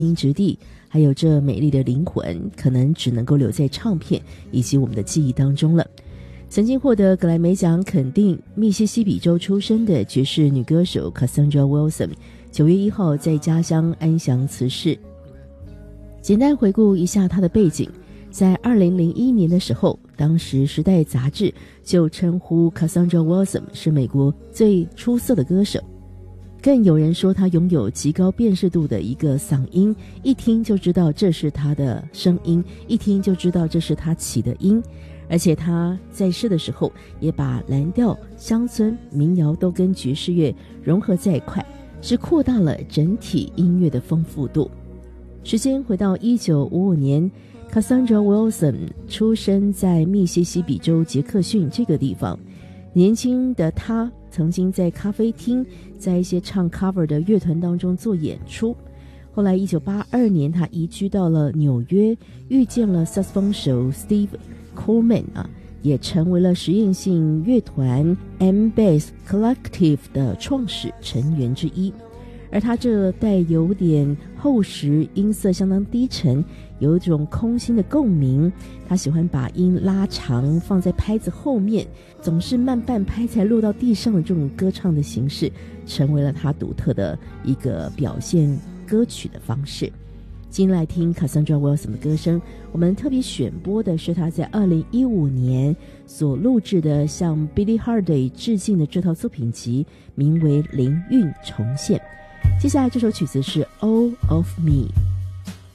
音质地，还有这美丽的灵魂，可能只能够留在唱片以及我们的记忆当中了。曾经获得格莱美奖肯定，密西西比州出生的爵士女歌手 Cassandra Wilson 9月1号在家乡安详辞世。简单回顾一下她的背景，在2001年的时候，当时《时代》杂志就称呼 Cassandra Wilson 是美国最出色的歌手，更有人说她拥有极高辨识度的一个嗓音，一听就知道这是她的声音，一听就知道这是她起的音。而且她在世的时候也把蓝调、乡村、民谣都跟爵士乐融合在一块，是扩大了整体音乐的丰富度。时间回到1955年，Cassandra Wilson 出生在密西西比州杰克逊这个地方。年轻的她曾经在咖啡厅，在一些唱 cover 的乐团当中做演出。后来1982年，她移居到了纽约，遇见了萨克斯风手 Steve Coleman 也成为了实验性乐团 M-Bass Collective 的创始成员之一。而他这带有点厚实，音色相当低沉，有一种空心的共鸣。他喜欢把音拉长，放在拍子后面，总是慢半拍才落到地上的这种歌唱的形式，成为了他独特的一个表现歌曲的方式。今天来听 Cassandra Wilson 的歌声，我们特别选播的是他在2015年所录制的向 Billie Holiday 致敬的这套作品集，名为《灵韵重现》。接下来这首曲子是 All of Me。